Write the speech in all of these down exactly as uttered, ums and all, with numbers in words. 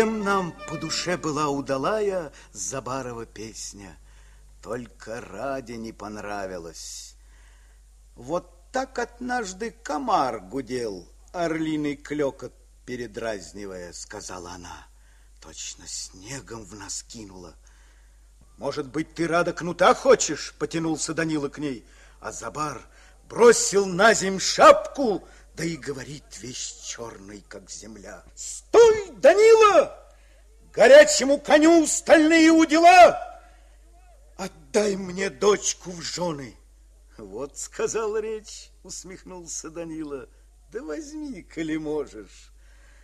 Нам по душе была удалая Забарова песня, только Раде не понравилась. Вот так однажды комар гудел, орлиный клёкот передразнивая, сказала она. Точно снегом в нас кинула. Может быть, ты, Рада, кнута хочешь? Потянулся Данила к ней, а Забар бросил на земь шапку, да и говорит весь черный, как земля. Стой, Данила! Горячему коню стальные удила! Отдай мне дочку в жены. Вот сказал речь, усмехнулся Данила. Да возьми, коли можешь.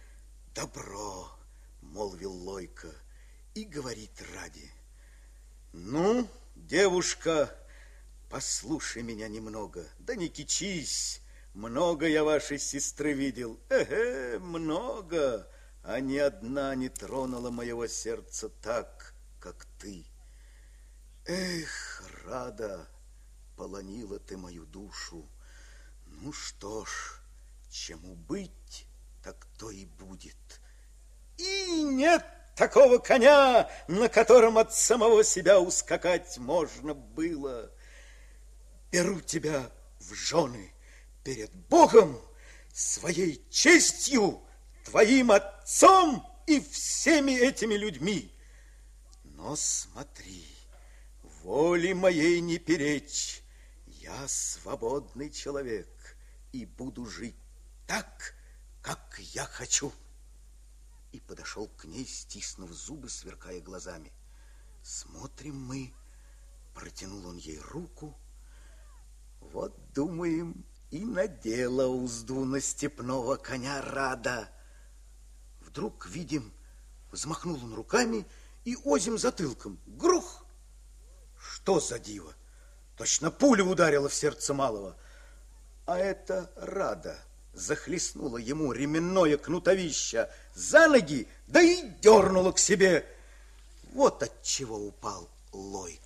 Добро, молвил Лойко, и говорит Раде. Ну, девушка, послушай меня немного, да не кичись. Много я вашей сестры видел, эге, много, а ни одна не тронула моего сердца так, как ты. Эх, Рада, полонила ты мою душу. Ну что ж, чему быть, так то и будет. И нет такого коня, на котором от самого себя ускакать можно было. Беру тебя в жены перед Богом, своей честью, твоим отцом и всеми этими людьми. Но смотри, воли моей не перечь. Я свободный человек и буду жить так, как я хочу. И подошел к ней, стиснув зубы, сверкая глазами. Смотрим мы, протянул он ей руку. Вот, думаем, и надела узду на степного коня Рада. Вдруг видим, взмахнул он руками и озим затылком. Грух! Что за диво? Точно пуля ударила в сердце малого. А это Рада захлестнула ему ременное кнутовище за ноги, да и дернула к себе. Вот от чего упал Лойко.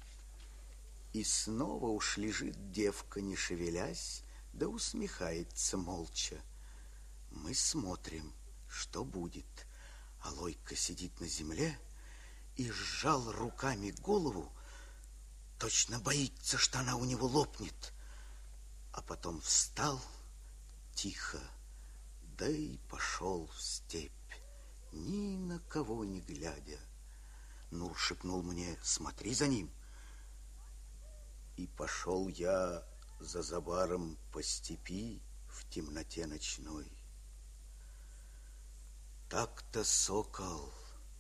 И снова уж лежит девка, не шевелясь, да усмехается молча. Мы смотрим, что будет. А Лойко сидит на земле и сжал руками голову, точно боится, что она у него лопнет. А потом встал тихо, да и пошел в степь, ни на кого не глядя. Нур шепнул мне: смотри за ним. И пошел я за Забаром по степи в темноте ночной. Так-то, сокол,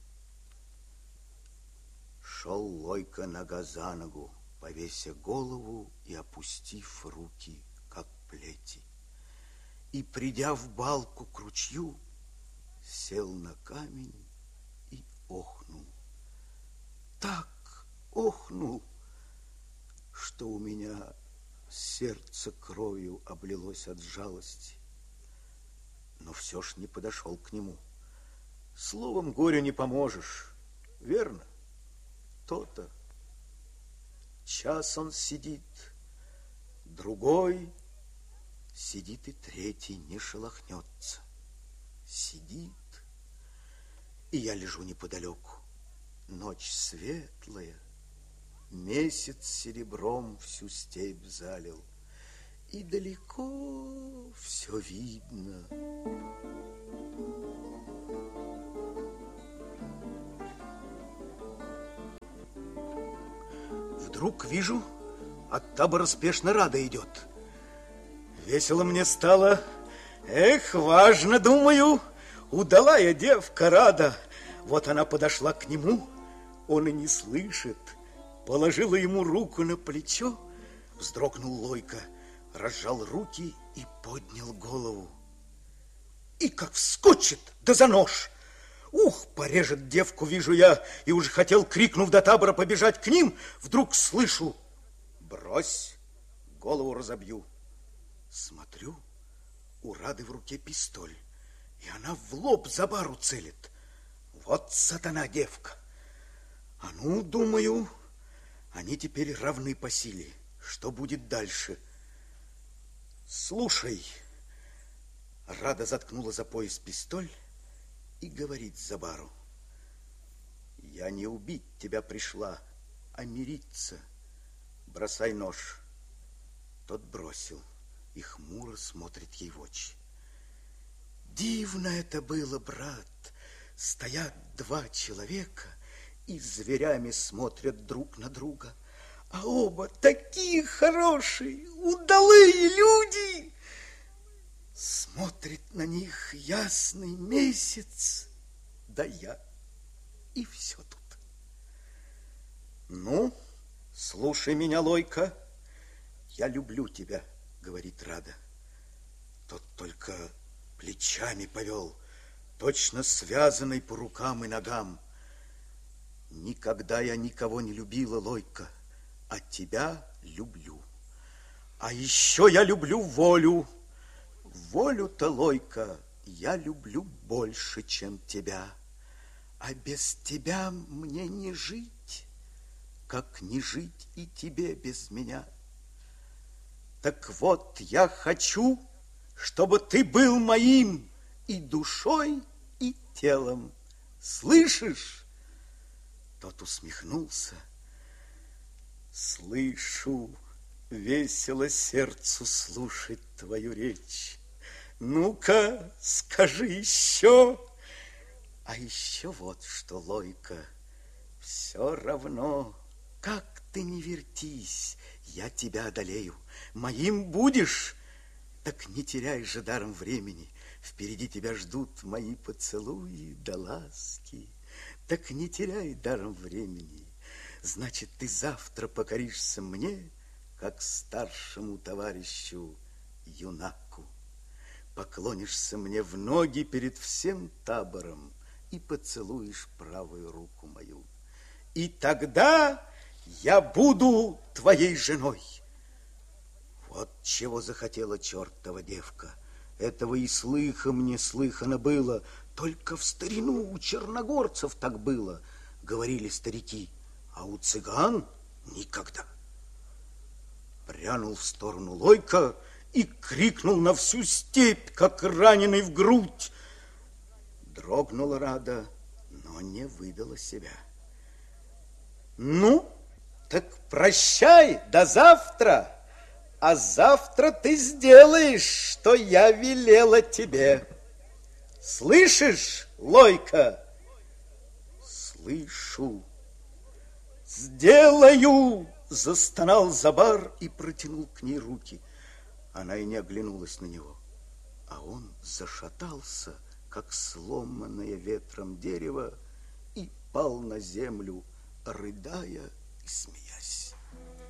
шел Лойко нога за ногу, повеся голову и опустив руки, как плети. И, придя в балку к ручью, сел на камень и охнул. Так охнул, что у меня сердце кровью облилось от жалости. Но все ж не подошел к нему. Словом, горю не поможешь, верно? То-то. Час он сидит, другой сидит, и третий не шелохнется. Сидит, и я лежу неподалеку. Ночь светлая, месяц серебром всю степь залил, и далеко все видно. Вдруг вижу, от табора спешно Рада идет. Весело мне стало. Эх, важно, думаю, удалая девка Рада. Вот она подошла к нему, он и не слышит. Положила ему руку на плечо, вздрогнул Лойко, разжал руки и поднял голову. И как вскочит, да за нож! Ух, порежет девку, вижу я, и уже хотел, крикнув до табора, побежать к ним, вдруг слышу: брось, голову разобью. Смотрю, у Рады в руке пистоль, и она в лоб Забару целит. Вот сатана девка. А ну, думаю, они теперь равны по силе. Что будет дальше? Слушай. Рада заткнула за пояс пистоль и говорит Забару: я не убить тебя пришла, а мириться. Бросай нож. Тот бросил и хмуро смотрит ей в очи. Дивно это было, брат. Стоят два человека и зверями смотрят друг на друга, а оба такие хорошие, удалые люди. Смотрит на них ясный месяц, да я, и все тут. Ну, слушай меня, Лойко, я люблю тебя, говорит Рада. Тот только плечами повел, точно связанный по рукам и ногам. Никогда я никого не любила, Лойко, а тебя люблю. А еще я люблю волю. Волю-то, Лойко, я люблю больше, чем тебя. А без тебя мне не жить, как не жить и тебе без меня. Так вот, я хочу, чтобы ты был моим и душой, и телом. Слышишь? Тот усмехнулся. Слышу, весело сердцу слушать твою речь. Ну-ка, скажи еще. А еще вот что, Лойко, все равно, как ты не вертись, я тебя одолею. Моим будешь, так не теряй же даром времени. Впереди тебя ждут мои поцелуи да ласки. Так не теряй даром времени. Значит, ты завтра покоришься мне, как старшему товарищу юнаку. Поклонишься мне в ноги перед всем табором и поцелуешь правую руку мою. И тогда я буду твоей женой. Вот чего захотела чертова девка. Этого и слыхом не слыхано было. Только в старину у черногорцев так было, говорили старики, а у цыган никогда. Прянул в сторону Лойко и крикнул на всю степь, как раненый в грудь. Дрогнула Рада, но не выдала себя. Ну, так прощай, до завтра. А завтра ты сделаешь, что я велела тебе. Слышишь, Лойко? Слышу. Сделаю, застонал Забар и протянул к ней руки. Она и не оглянулась на него, а он зашатался, как сломанное ветром дерево, и пал на землю, рыдая и смеясь.